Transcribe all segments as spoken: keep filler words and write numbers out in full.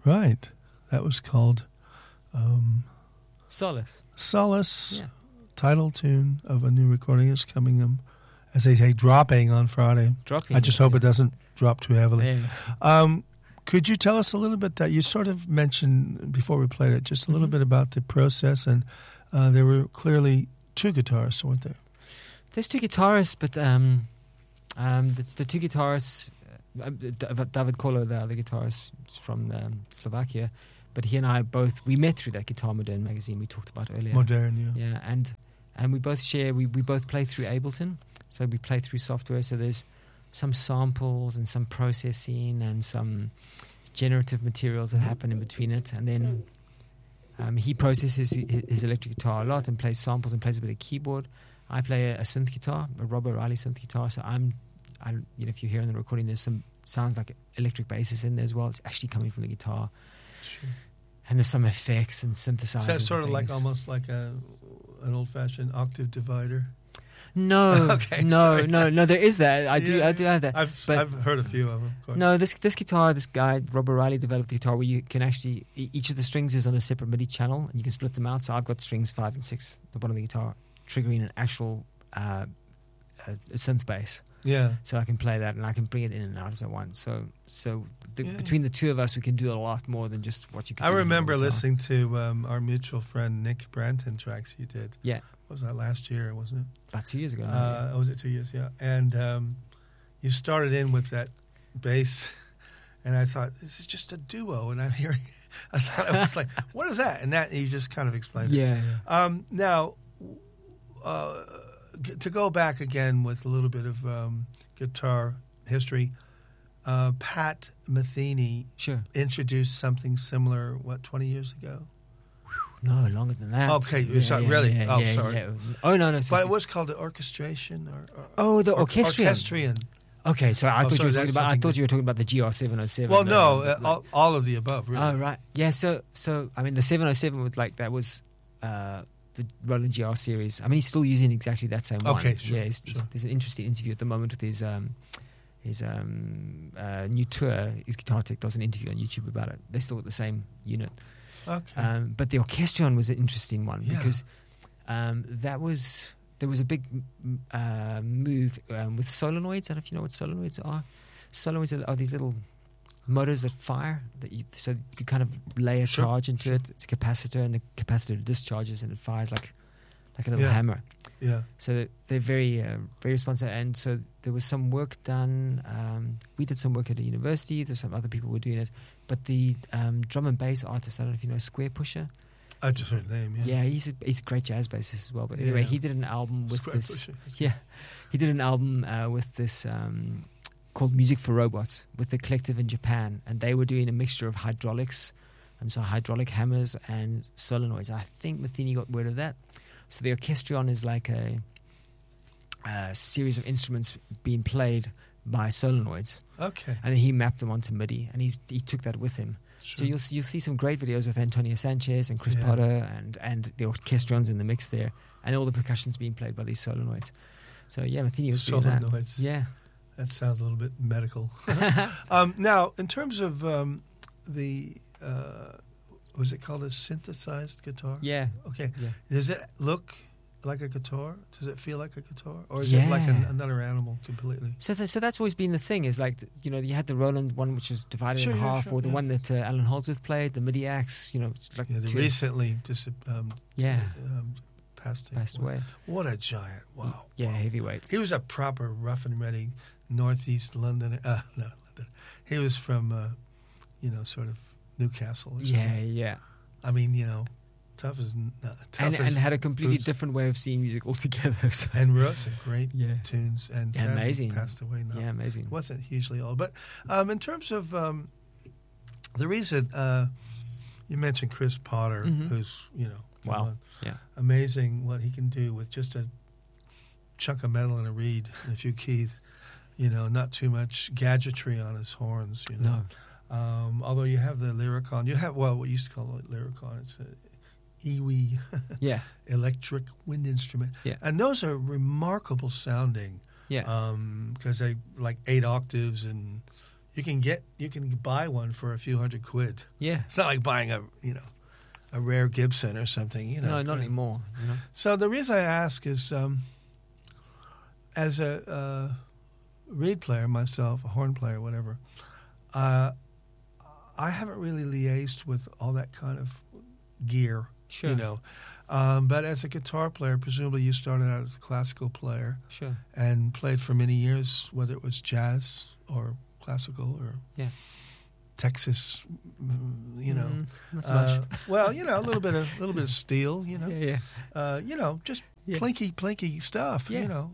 Right. That was called um, Solace. Solace, Yeah. title tune of a new recording is coming, um, as they say, dropping on Friday. Dropping. I just hope yeah. it doesn't drop too heavily. Yeah. Um, could you tell us a little bit that you sort of mentioned before we played it, just a little Mhm. bit about the process, and uh, there were clearly two guitarists, weren't there? There's two guitarists, but um, um, the, the two guitarists, uh, David Kolo, the other guitarist is from um, Slovakia, but he and I both, we met through that Guitar Modern magazine we talked about earlier. Modern, yeah. Yeah, and and we both share, we, we both play through Ableton, so we play through software, so there's some samples and some processing and some generative materials that happen in between it, and then um, he processes his, his electric guitar a lot and plays samples and plays a bit of keyboard. I play a, a synth guitar, a Rob O'Reilly synth guitar, so I'm, I, you know, if you hear in the recording, there's some sounds like electric basses in there as well. It's actually coming from the guitar. Sure. And there's some effects and synthesizers. So that's sort of and like things. almost like a an old-fashioned octave divider. No, Okay, no, sorry. no, no. There is that. I do, Yeah, I do have that. I've But- I've heard a few of them. Of course. No, this this guitar, this guy Rob O'Reilly developed the guitar where you can actually e- each of the strings is on a separate MIDI channel and you can split them out. So I've got strings five and six at the bottom of the guitar, triggering an actual uh, a, a synth bass. Yeah. So I can play that and I can bring it in and out as I want. So so the, Yeah. between the two of us, we can do a lot more than just what you can. I do with a remember guitar. listening to um, our mutual friend Nick Branton tracks you did. Yeah, What was that last year, wasn't it? about two years ago. Now, Uh, oh, was it two years? Yeah. And um, you started in with that bass, and I thought, this is just a duo. And I'm hearing, I thought, I was like, what is that? And that, you just kind of explained it. yeah, yeah. Um, now, uh, g- to go back again with a little bit of um, guitar history, uh, Pat Metheny Sure. introduced something similar, what, twenty years ago? No, longer than that. Okay, you said- really? Oh, sorry. Oh no, no. But it was called the orchestration? or, or Oh, the or- orchestrion. Orchestrion. Okay, so I Oh, thought sorry, you were that's talking about. I something thought you were talking about the G R seven oh seven. Well, no, um, uh, all, all of the above, really. Oh right, yeah. So, so I mean, the seven oh seven was like that was uh, the Roland G R series. I mean, he's still using exactly that same one. Okay, sure, Yeah, he's, he's- sure. there's an interesting interview at the moment with his um, his um, uh, new tour. His Guitar Tech does an interview on YouTube about it. They're still with the same unit. Okay. Um, but the Orchestrion was an interesting one Yeah. because um, that was there was a big m- uh, move um, with solenoids. I don't know if you know what solenoids are. Solenoids are, are these little motors that fire. That you, so you kind of lay a Sure, charge into sure. it. It's a capacitor, and the capacitor discharges, and it fires like like a little Yeah. hammer. yeah. So they're very uh, very responsive. And so there was some work done. Um, we did some work at a university. There's some other people were doing it. But the um, drum and bass artist, I don't know if you know Square Pusher. I just heard the name, yeah. Yeah, he's a, he's a great jazz bassist as well. But anyway, Yeah. he did an album with Square this. Pusher. That's Yeah, he did an album uh, with this um, called Music for Robots with the collective in Japan, and they were doing a mixture of hydraulics, and so hydraulic hammers and solenoids. I think Metheny got word of that. So the Orchestrion is like a, a series of instruments being played by solenoids, Okay. and then he mapped them onto MIDI, and he's he took that with him. Sure. So you'll see, you'll see some great videos with Antonio Sanchez and Chris Yeah. Potter and and the orchestrons in the mix there, and all the percussion's being played by these solenoids. So yeah, Metheny was doing that. Solenoids. Yeah. That sounds a little bit medical. um, now, in terms of um, the, uh, was it called a synthesized guitar? Yeah. Okay. Yeah. Does it look like a guitar? Does it feel like a guitar? Or is it like an, Yeah. another animal completely? So th- so that's always been the thing is like, th- you know, you had the Roland one which was divided Sure, in yeah, half, sure, or the yeah. one that uh, Alan Holdsworth played, the MIDI axe, you know, it's like Yeah, the two- recently dis- um, yeah, um, passed, passed away. What a giant. Wow. Yeah, wow. heavyweight. He was a proper rough and ready Northeast London. Uh, no, London. He was from, uh, you know, sort of Newcastle. Or Yeah, something. yeah. I mean, you know, tough as uh, tough And, as and had a completely boots. different way of seeing music altogether. So. and wrote some great Yeah. tunes. And Yeah, sadly amazing. passed away now. Yeah, amazing. Wasn't hugely old, but um, in terms of um, the reason uh, you mentioned Chris Potter, Mhm. who's you know, come Wow. on, Yeah. amazing what he can do with just a chunk of metal and a reed and a few keys. You know, not too much gadgetry on his horns. You know, No. um, although you have the Lyricon, you have well, what you used to call it Lyricon. It's a E W I Yeah. electric wind instrument, Yeah. and those are remarkable sounding. Yeah. because they like eight octaves and you can get you can buy one for a few hundred quid. Yeah. It's not like buying a you know a rare Gibson or something. You know, No, not anymore. You know? So the reason I ask is, um, as a uh, reed player myself, a horn player, whatever, uh, I haven't really liaised with all that kind of gear. Sure. You know, um, but as a guitar player, presumably you started out as a classical player Sure. and played for many years, whether it was jazz or classical or Yeah. Texas, mm, you know. Mm, not so Uh, much. well, you know, a little bit of a little bit of steel, you know. Yeah, yeah. Uh, you know, just Yeah. plinky, plinky stuff. Yeah. You know,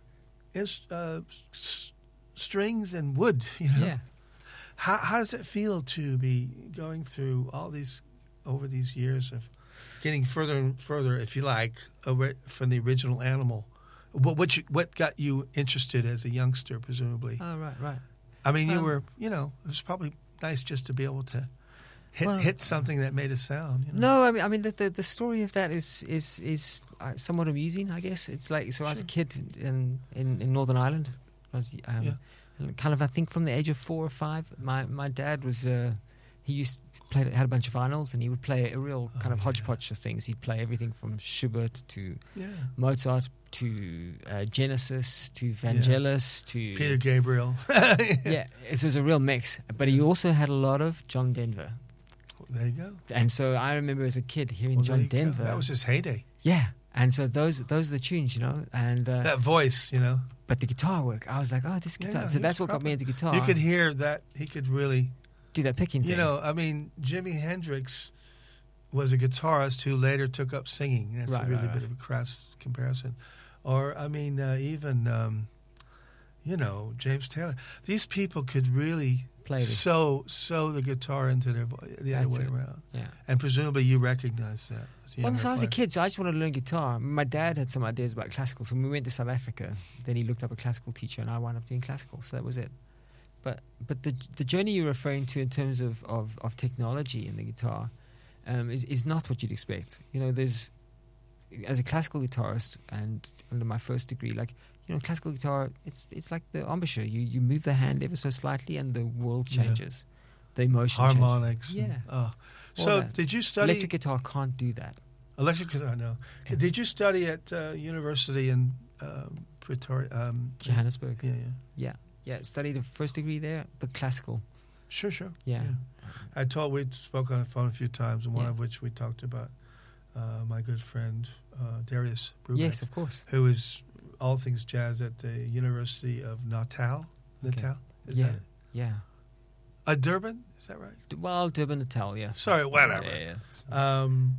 is uh, s- strings and wood. You know, Yeah. how how does it feel to be going through all these over these years of getting further and further, if you like, away from the original Animal? What what you, what got you interested as a youngster, presumably? Oh, right, right. I mean, you um, were, you know, it was probably nice just to be able to hit Well- hit something that made a sound. You know? No, I mean, I mean, the the, the story of that is is is uh, somewhat amusing, I guess. It's like so. I was a Sure. kid in, in, in Northern Ireland. I was um, Yeah. and kind of I think from the age of four or five. My my dad was uh, he used played had a bunch of vinyls, and he would play a real kind Oh, of yeah. hodgepodge of things. He'd play everything from Schubert to Yeah. Mozart to uh, Genesis to Vangelis to Peter Gabriel. yeah. It was a real mix. But he also had a lot of John Denver. There you go. And so I remember as a kid hearing Well, there John you go. Denver. That was his heyday. Yeah, and so those those are the tunes, you know, and uh, That voice, you know. but the guitar work, I was like, oh, this Yeah, guitar. yeah, so he that's was what got me proper. into guitar. You could hear that he could really, do that picking thing. you know, I mean, Jimi Hendrix was a guitarist who later took up singing. That's Right, a really right, bit of a crass comparison. Or, I mean, uh, even, um, you know, James Taylor. These people could really Play the- sew, sew the guitar into their vo- the other That's way it. around. yeah. And presumably you recognize that. As a Well, younger so I was a player. kid, so I just wanted to learn guitar. My dad had some ideas about classical, so when we went to South Africa, then he looked up a classical teacher, and I wound up doing classical. So that was it. But but the the journey you're referring to in terms of, of, of technology in the guitar um, is is not what you'd expect. You know, there's as a classical guitarist and under my first degree, like you know, classical guitar, it's it's like the embouchure. You you move the hand ever so slightly, and the world Yeah. changes. The emotion changes. Harmonics. and- Yeah. oh. All So that. did you study Electric guitar can't do that. electric guitar? No. Yeah. Did you study at uh, university in um, Pretoria? Um, Johannesburg. Yeah, yeah. Yeah, yeah. Studied a first degree there, but classical. Sure, sure. Yeah. I told we spoke on the phone a few times, and one Yeah. of which we talked about uh, my good friend uh, Darius Brubeck, Yes, of course. who is all things jazz at the University of Natal. Natal, is Yeah. that it? Yeah. Uh, Durban, is that right? D- Well, Durban, Natal, yeah. Sorry, whatever. Yeah, yeah. It's- Um,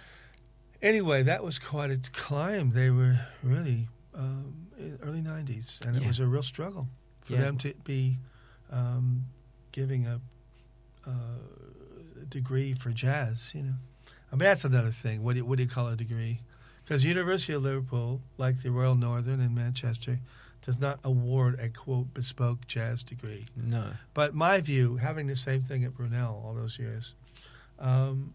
anyway, that was quite a climb. They were really um, in early nineties, and it Yeah. was a real struggle for Yeah. them to be um, giving a, a degree for jazz. You know, I mean that's another thing. What do you, what do you call a degree? Because University of Liverpool, like the Royal Northern in Manchester, does not award a quote bespoke jazz degree. no. But my view, having the same thing at Brunel all those years, um,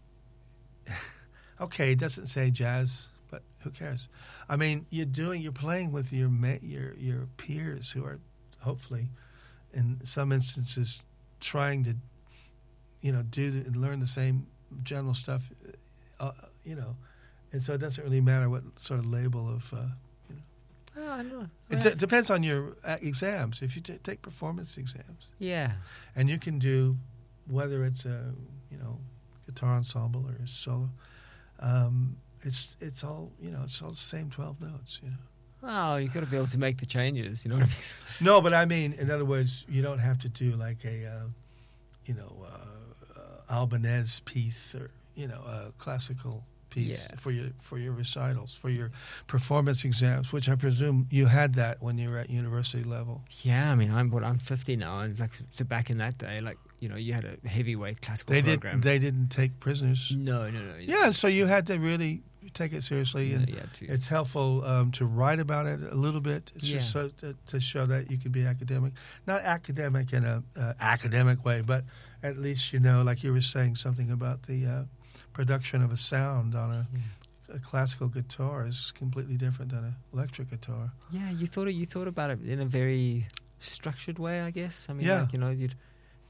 okay, it doesn't say jazz, but who cares? I mean, you're doing, you're playing with your ma- your your peers who are hopefully, in some instances, trying to, you know, do the, and learn the same general stuff, uh, you know, and so it doesn't really matter what sort of label of. Uh, Oh, I know. it Yeah. d- depends on your uh, exams. If you t- take performance exams. yeah. And you can do, whether it's a you know guitar ensemble or a solo, um, it's it's all you know it's all the same twelve notes. You know. Well, you've got to be able to make the changes, you know what I mean? No, but I mean, in other words, you don't have to do like a, uh, you know, uh, uh, Albanese piece or you know a classical piece Yeah. for your for your recitals, for your performance exams, which I presume you had that when you were at university level. Yeah, I mean, I'm what I'm fifty now, and like so back in that day, like you know, you had a heavyweight classical They program. did. They didn't take prisoners. no, no, no. Yeah, so you had to really take it seriously, yeah, and yeah, too. it's helpful um, to write about it a little bit. It's just Yeah. so to, to show that you can be academic, not academic in a uh, academic way, but at least you know, like you were saying, something about the uh, production of a sound on a, Yeah. a classical guitar is completely different than an electric guitar. Yeah, you thought it, you thought about it in a very structured way, I guess. I mean, Yeah. like, you know, you'd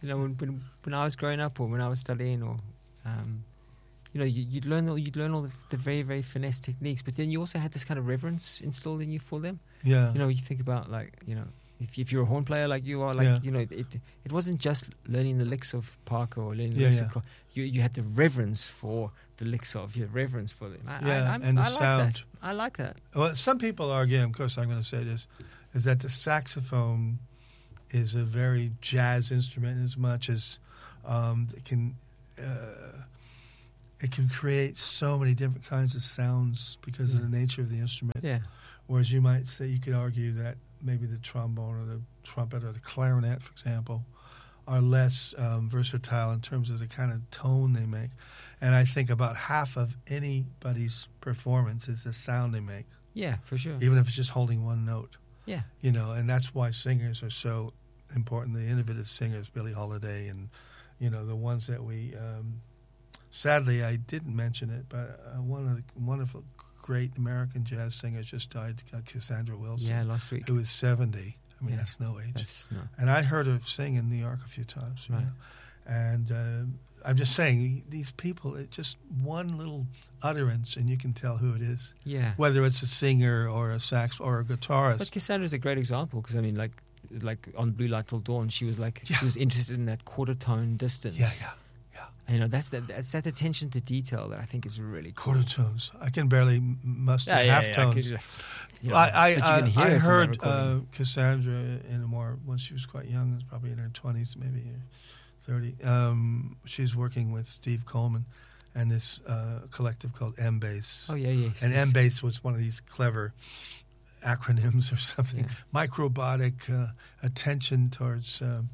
you know, when, when when I was growing up or when I was studying, or um, you know, you, you'd learn all you'd learn all the, the very very finesse techniques, but then you also had this kind of reverence installed in you for them. Yeah. You know, you think about like you know. If, if you're a horn player like you are, like Yeah. you know, it it wasn't just learning the licks of Parker or learning the Yeah, licks yeah. of Col- you you had the reverence for the licks of your reverence for them. I, Yeah, I, I'm, and the I like sound. That. I like that. Well, some people argue, of course I'm going to say this, is that the saxophone is a very jazz instrument as much as um, it can uh, it can create so many different kinds of sounds because Yeah. of the nature of the instrument. Yeah, Whereas you might say, you could argue that maybe the trombone or the trumpet or the clarinet, for example, are less um, versatile in terms of the kind of tone they make. And I think about half of anybody's performance is the sound they make, yeah, for sure. even if it's just holding one note. Yeah, You know, and that's why singers are so important. The innovative singers, Billie Holiday, and you know the ones that we. Um, sadly, I didn't mention it, but uh, one of the wonderful, great American jazz singers just died, uh, Cassandra Wilson, yeah. Last week, who was seventy. I mean, Yeah. that's no age. that's no. And I heard her sing in New York a few times. You Right. know? And uh, I'm just saying, these people, it just one little utterance, and you can tell who it is, Yeah, whether it's a singer or a sax or a guitarist. but Cassandra's a great example because I mean, like, like on Blue Light Till Dawn, she was like Yeah. she was interested in that quarter tone distance. yeah, yeah. You know, that's that that's that attention to detail that I think is really cool. Quarter tones. I can barely m- muster Yeah, yeah, half yeah, I tones. could, you know, I, I, but you can I, hear I it in that heard recording. uh, Cassandra in a more, when she was quite young, probably in her twenties, maybe thirty. Um, she's working with Steve Coleman and this uh, collective called M-Bass. Oh yeah, yes. and yes. M-Bass was one of these clever acronyms or something. Yeah. Microbotic uh, attention towards um,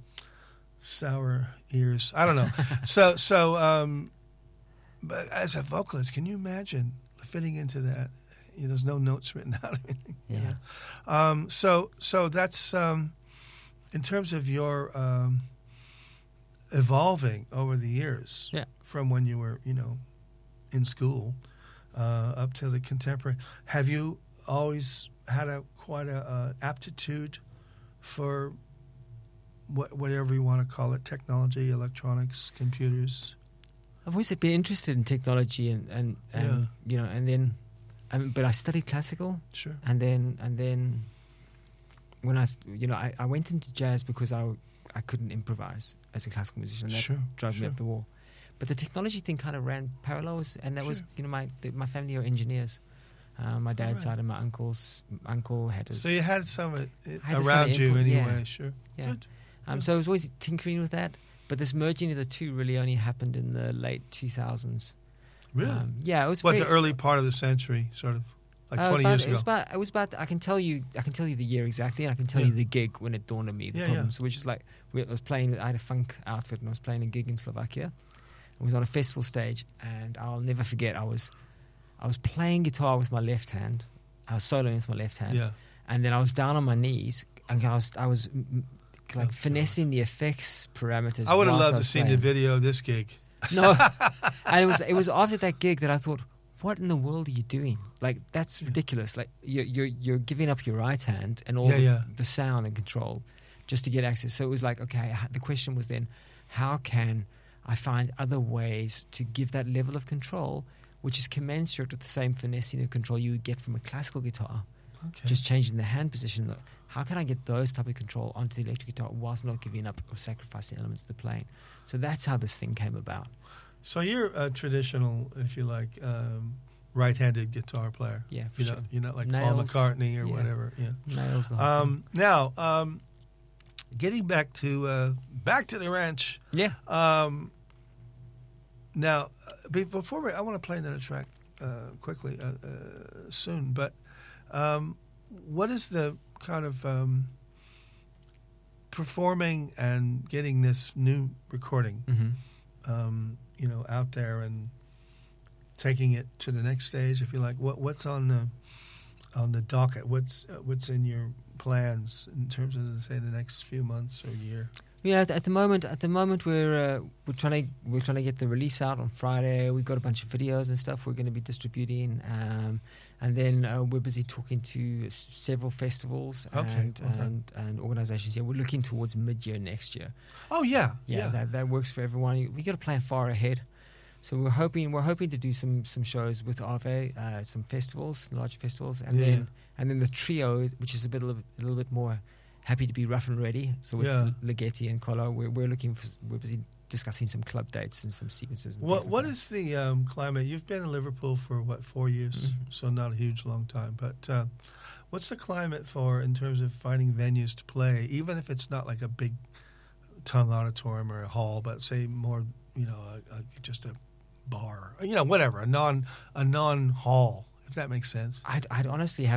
sour ears. I don't know. so, so, um, but as a vocalist, can you imagine fitting into that? You know, there's no notes written out. Or anything, you Yeah. know? Um, so, so that's um, in terms of your um, evolving over the years. Yeah. From when you were, you know, in school uh, up to the contemporary. Have you always had a quite a uh, aptitude for what, whatever you want to call it, technology, electronics, computers? I've always been interested in technology and and, and Yeah. you know, and then, um, but I studied classical, Sure. and then and then when I, s- you know, I, I went into jazz because I I couldn't improvise as a classical musician. That Sure. drove sure. me up the wall. But the technology thing kind of ran parallels, and that was, Sure. you know, my the, my family are engineers. Uh, my dad's Alright. side and my uncle's uncle had his, So you had some of it it I had this around kind of you input, anyway. yeah. Sure. yeah. Good. Um, Yeah. so I was always tinkering with that. But this merging of the two really only happened in the late two thousands. Really? Um, yeah, it was what, very, the early part of the century, sort of, like uh, twenty about- years It ago? was about. It was about. I can tell you. I can tell you the year exactly, and I can tell Yeah. you the gig when it dawned on me. The Yeah, problem. yeah. So which is like, we, I was playing. I had a funk outfit, and I was playing a gig in Slovakia. I was on a festival stage, and I'll never forget. I was, I was playing guitar with my left hand. I was soloing with my left hand, Yeah. and then I was down on my knees, and I was, I was mm, mm, like Oh, finessing the effects parameters. I would have whilst loved to was see the playing. video of this gig. No, and it was it was after that gig that I thought, what in the world are you doing? Like that's Yeah. ridiculous. Like you're you're you're giving up your right hand and all Yeah, the, yeah. the sound and control just to get access. So it was like, okay, h- the question was then, how can I find other ways to give that level of control, which is commensurate with the same finessing and control you would get from a classical guitar, Okay. just changing the hand position. How can I get those type of control onto the electric guitar whilst not giving up or sacrificing elements of the playing? So that's how this thing came about. So you're a traditional, if you like, um, right-handed guitar player. Yeah, for You're sure. not, you're not like Paul Nails. McCartney or Yeah. whatever. Yeah. Nails the whole Um, now, um, getting back to uh, back to the ranch. thing. Yeah. Um, now, uh, be- before we, I want to play another track uh, quickly uh, uh, soon. But um, what is the kind of um, performing and getting this new recording, Mm-hmm. um, you know, out there and taking it to the next stage, if you like? What what's on the on the docket? What's uh, what's in your plans in terms of, say, the next few months or year? Yeah, at, at the moment, at the moment we're uh, we're trying to we're trying to get the release out on Friday. We've got a bunch of videos and stuff we're going to be distributing, um, and then uh, we're busy talking to s- several festivals Okay, and, okay. and and organisations. Yeah, we're looking towards mid-year next year. Oh yeah, Yeah, yeah. That, that works for everyone. We got to plan far ahead. So we're hoping we're hoping to do some some shows with Ave, uh, some festivals, large festivals, and Yeah. then and then the trio, which is a bit a little, a little bit more happy to be rough and ready. So with Yeah. Ligeti and Colo, we're we're looking for we're busy discussing some club dates and some sequences. And What things like what that. is the um, climate? You've been in Liverpool for what four years, Mhm. so not a huge long time. But uh, what's the climate for in terms of finding venues to play, even if it's not like a big tongue auditorium or a hall, but say more, you know, a, a, just a bar, you know, whatever, a non a non hall, if that makes sense. I'd, I'd honestly have